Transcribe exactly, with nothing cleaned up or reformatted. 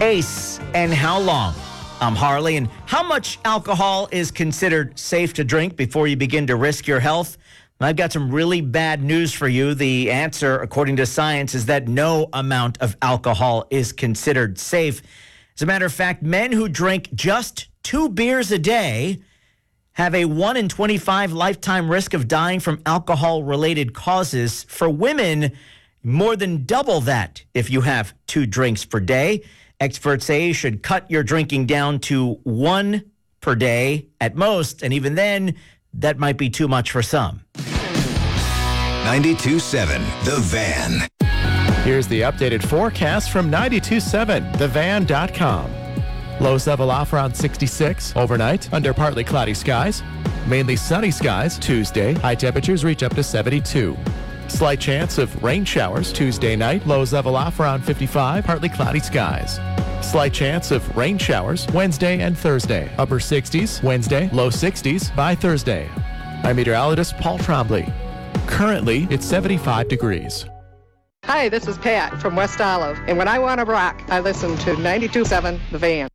Ace, and how long? I'm Harley, and how much alcohol is considered safe to drink before you begin to risk your health? I've got some really bad news for you. The answer, according to science, is that no amount of alcohol is considered safe. As a matter of fact, men who drink just two beers a day have a one in twenty-five lifetime risk of dying from alcohol-related causes. For women, more than double that if you have two drinks per day. Experts say you should cut your drinking down to one per day at most, and even then, that might be too much for some. ninety-two point seven The Van. Here's the updated forecast from ninety-two point seven the van dot com. Lows level off around sixty-six overnight under partly cloudy skies. Mainly sunny skies Tuesday. High temperatures reach up to seventy-two. Slight chance of rain showers Tuesday night. Lows level off around fifty-five, partly cloudy skies. Slight chance of rain showers Wednesday and Thursday. Upper sixties Wednesday, low sixties by Thursday. I'm meteorologist Paul Trombley. Currently, it's seventy-five degrees. Hi, this is Pat from West Olive, and when I want to rock, I listen to ninety-two point seven The Van.